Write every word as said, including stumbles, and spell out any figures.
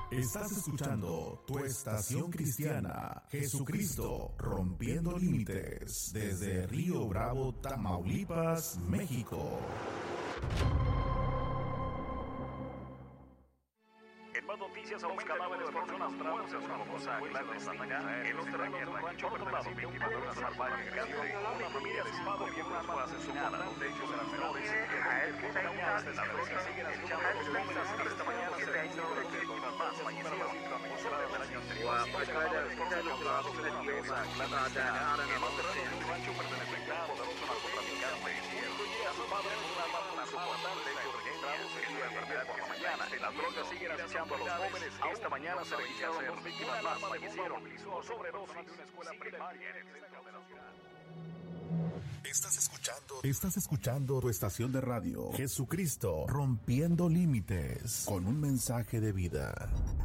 Estás escuchando tu estación cristiana, Jesucristo Rompiendo Límites, desde Río Bravo, Tamaulipas, México. En más noticias, a los cadáveres por zonas muertas como Zaguilán de Santana, en los terrenos de un rancho abandonado, invadieron salvaje gigante, una familia de Estado miembros fue asesinada, dos de ellos eran menores, y la droga siguen acechando a los jóvenes, esta mañana se registró que dos más fallecieron, considerada del año anterior, cinco senadores fueron capturados en una mesa, Zaguilán de Santana, en los terrenos de un rancho perteneciente a un poderoso narcotraficante, y a su padre con una arma insoportable, ellos registrados en una enfermedad por la mañana, las drogas siguen acechando a los jóvenes. Esta mañana se registraron dos víctimas más, fallecieron sobredosis de una escuela primaria en el centro de la ciudad. Estás escuchando, estás escuchando tu estación de radio, Jesucristo Rompiendo Límites, con un mensaje de vida.